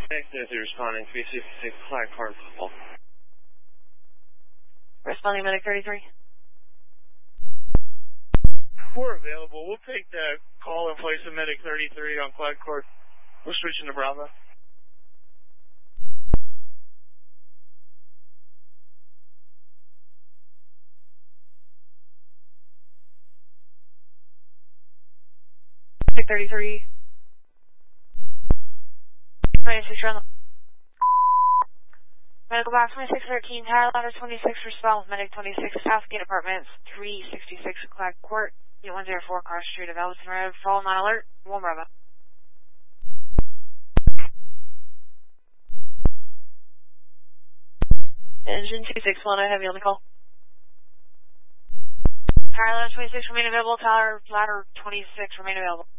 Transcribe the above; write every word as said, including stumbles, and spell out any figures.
Next is responding three sixty-six Clark Court call. Responding medic thirty-three. We're available. We'll take the call in place of medic thirty-three on Clark Court. We're switching to Bravo. thirty-three. twenty-six run. Medical box twenty-six thirteen, tower ladder twenty-six, respond with medic twenty-six, Southgate Apartments, three sixty-six Clark Court, eight one zero four Car Street of Elliston Road, fall non alert, one Bravo. Engine two six one, I have you on the call. Tower ladder twenty-six, remain available, tower ladder twenty-six, remain available.